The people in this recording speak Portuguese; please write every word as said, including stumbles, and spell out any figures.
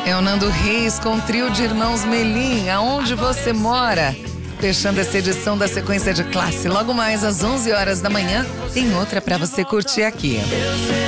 É o Nando Reis com o trio de irmãos Melim, Aonde Você Mora. Fechando essa edição da Sequência de Classe. Logo mais às onze horas da manhã, tem outra pra você curtir aqui.